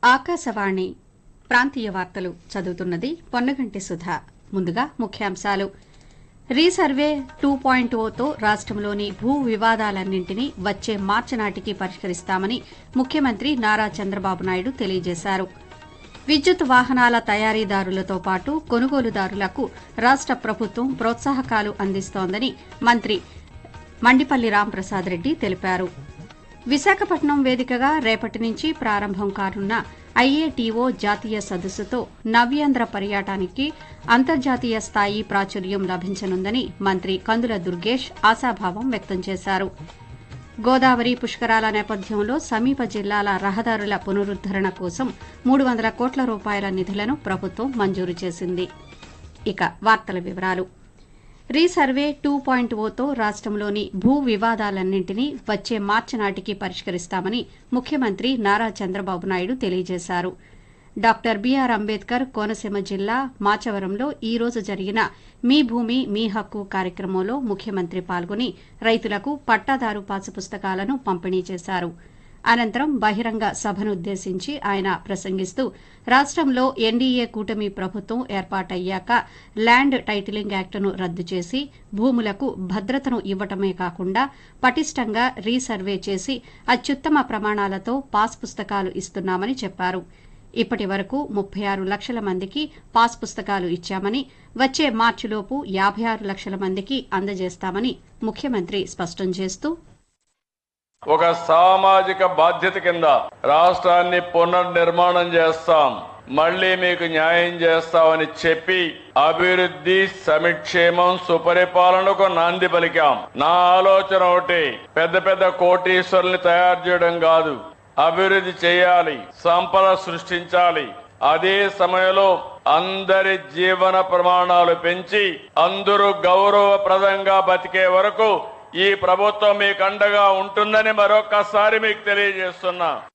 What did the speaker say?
ఆకాశవాణి ప్రాంతీయ వార్తలు చదువుతున్నది పొన్నగంటి సుధా. ముందుగా ముఖ్యాంశాలు. రీసర్వే 2.0తో రాష్ట్రంలోని భూ వివాదాలన్నింటినీ వచ్చే మార్చి నాటికి పరిష్కరిస్తామని ముఖ్యమంత్రి నారా చంద్రబాబు నాయుడు తెలియజేశారు. విద్యుత్ వాహనాల తయారీదారులతో పాటు కొనుగోలుదారులకు రాష్ట ప్రభుత్వం ప్రోత్సాహకాలు అందిస్తోందని మంత్రి మండిపల్లి రాంప్రసాద్ రెడ్డి తెలిపారు. విశాఖపట్నం వేదికగా రేపటి నుంచి ప్రారంభం కానున్న ఐఏటీఓ జాతీయ సదస్సుతో నవ్యాంధ్ర పర్యాటానికి అంతర్జాతీయ స్థాయి ప్రాచుర్యం లభించనుందని మంత్రి కందుల దుర్గేష్ ఆశాభావం వ్యక్తం చేశారు. గోదావరి పుష్కరాల నేపథ్యంలో సమీప జిల్లాల రహదారుల పునరుద్దరణ కోసం 300 కోట్ల రూపాయల నిధులను ప్రభుత్వం మంజూరు చేసింది. ఇక వార్తల వివరాలు. రీసర్వే 2.0తో రాష్ట్రంలోని భూ వివాదాలన్నింటినీ వచ్చే మార్చి నాటికి పరిష్కరిస్తామని ముఖ్యమంత్రి నారా చంద్రబాబు నాయుడు తెలియజేశారు. డాక్టర్ బీఆర్ అంబేద్కర్ కోనసీమ జిల్లా మాచవరంలో ఈ రోజు జరిగిన మీ భూమి మీ హక్కు కార్యక్రమంలో ముఖ్యమంత్రి పాల్గొని రైతులకు పట్టాదారు పాసు పుస్తకాలను పంపిణీ చేశారు. అనంతరం బహిరంగ సభనుద్దేశించి ఆయన ప్రసంగిస్తూ రాష్ట్రంలో ఎన్డీఏ కూటమి ప్రభుత్వం ఏర్పాటయ్యాక ల్యాండ్ టైటిలింగ్ యాక్టును రద్దు చేసి భూములకు భద్రతను ఇవ్వటమే కాకుండా పటిష్టంగా రీసర్వే చేసి అత్యుత్తమ ప్రమాణాలతో పాస్ పుస్తకాలు ఇస్తున్నామని చెప్పారు. ఇప్పటి వరకు 36 లక్షల మందికి పాస్ పుస్తకాలు ఇచ్చామని, వచ్చే మార్చిలోపు 56 లక్షల మందికి అందజేస్తామని ముఖ్యమంత్రి స్పష్టం చేస్తూ, ఒక సామాజిక బాధ్యత కింద రాష్ట్రాన్ని పునర్నిర్మాణం చేస్తాం, మళ్లీ మీకు న్యాయం చేస్తామని చెప్పి అభివృద్ధి, సంక్షేమం, సుపరిపాలనకు నాంది పలికాం. నా ఆలోచన ఒకటి, పెద్ద పెద్ద కోటీశ్వరుల్ని తయారు చేయడం కాదు, అభివృద్ధి చేయాలి, సంపద సృష్టించాలి. అదే సమయంలో అందరి జీవన ప్రమాణాలు పెంచి అందరూ గౌరవప్రదంగా బతికే వరకు ఈ ప్రభుత్వం మీకు అండగా ఉంటుందని మరొకసారి మీకు తెలియజేస్తున్నా.